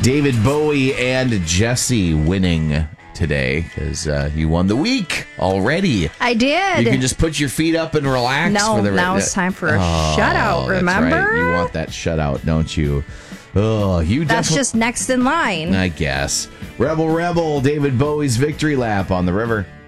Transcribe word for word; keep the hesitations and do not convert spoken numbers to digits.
David Bowie and Jesse winning today because uh, you won the week already. I did. You can just put your feet up and relax. No, for the now it's time for a oh, shutout, remember? That's right. You want that shutout, don't you? Oh, you That's defi- just next in line. I guess. Rebel Rebel, David Bowie's victory lap on the river.